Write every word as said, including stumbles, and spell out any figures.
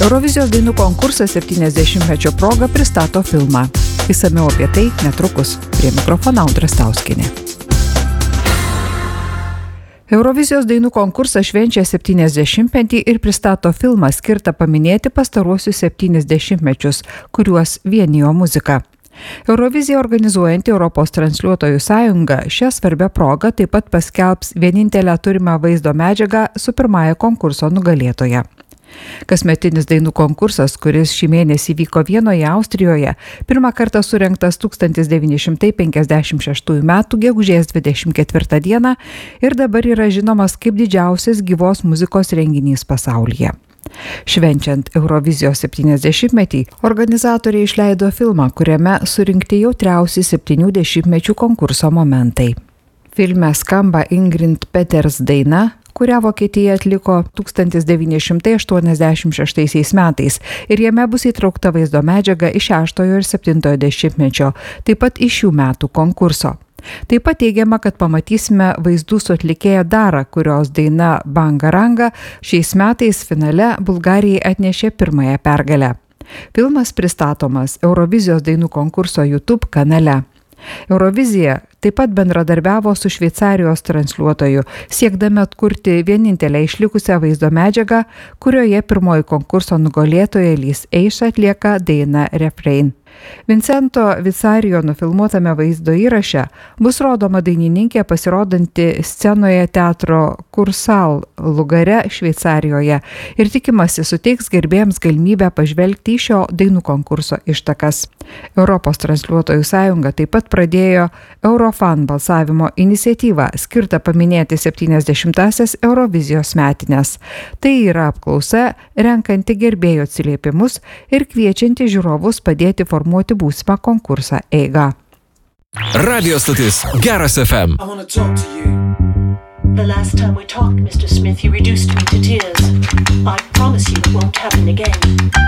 Eurovizijos dainų konkursas septyniasdešimtmečio proga pristato filmą. Išsamiau apie tai netrukus. Prie mikrofono Audra Stauskienė. Eurovizijos dainų konkursas švenčia septyniasdešimtmetį ir pristato filmą skirtą paminėti pastaruosius septynis dešimtmečius, kuriuos vienijo muzika. Euroviziją organizuojanti Europos transliuotojų sąjunga šią svarbią progą taip pat paskelbs vienintelę turimą vaizdo medžiagą su pirmąja konkurso nugalėtoja. Kasmetinis dainų konkursas, kuris šį mėnesį vyko Vienoje, Austrijoje, pirmą kartą surengtas tūkstantis devyni šimtai penkiasdešimt šeštųjų metų gegužės dvidešimt ketvirtą dieną ir dabar yra žinomas kaip didžiausias gyvos muzikos renginys pasaulyje. Švenčiant Eurovizijos septyniasdešimtmetį, organizatoriai išleido filmą, kuriame surinkti jautriausi septynių dešimtmečių konkurso momentai. Filme skamba Ingrid Peters daina, kurią Vokietija atliko tūkstantis devyni šimtai aštuoniasdešimt šeštaisiais metais ir jame bus įtraukta vaizdo medžiaga iš šeštojo ir septintojo dešimtmečio, taip pat iš šių metų konkurso. Taip pat teigiama, kad pamatysime vaizdų su atlikėja Dara, kurios daina Banga Ranga šiais metais finale Bulgarijai atnešė pirmąją pergalę. Filmas pristatomas Eurovizijos dainų konkurso YouTube kanale. Eurovizija taip pat bendradarbiavo su Šveicarijos transliuotoju, siekdami atkurti vienintelę išlikusią vaizdo medžiagą, kurioje pirmoji konkurso nugalėtoja Lys Eiš atlieka dainą Refrain. Vincento Vicarijo nufilmuotame vaizdo įraše bus rodoma dainininkė pasirodanti scenoje teatro Kursal Lugare Šveicarijoje ir tikimasi suteiks gerbėjams galimybę pažvelgti į šio dainų konkurso ištakas. Europos transliuotojų sąjunga taip pat pradėjo Eurofan balsavimo iniciatyvą skirtą paminėti septyniasdešimtąsias Eurovizijos metines. Tai yra apklausa, renkanti gerbėjų atsiliepimus ir kviečianti žiūrovus padėti formuoti būsimą konkursą eigą. Radio stotis Geras F M. I want to talk to you. The last time we talked, Mister Smith, you reduced me to tears. I promise you it won't happen again.